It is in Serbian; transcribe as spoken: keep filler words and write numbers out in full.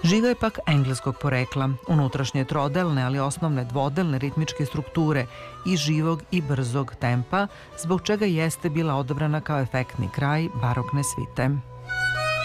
Žiga je pak engleskog porekla, unutrašnje trodelne, ali osnovne dvodelne ritmičke strukture i živog i brzog tempa, zbog čega jeste bila odabrana kao efektni kraj barokne svite.